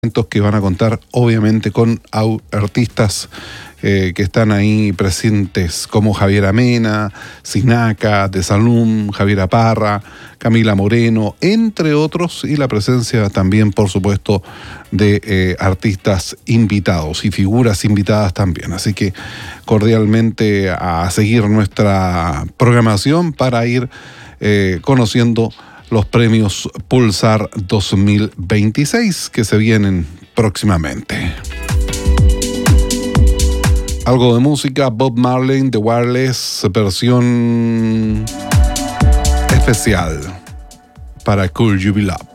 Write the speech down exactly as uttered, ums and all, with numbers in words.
que van a contar obviamente con artistas eh, que están ahí presentes como Javier Amena, Sinaca, De Salum, Javiera Parra, Camila Moreno, entre otros, y la presencia también, por supuesto, de eh, artistas invitados y figuras invitadas también. Así que cordialmente a seguir nuestra programación para ir eh, conociendo los premios Pulsar dos mil veintiséis que se vienen próximamente. Algo de música, Bob Marley, The Wireless, versión especial para Could You Be Loved.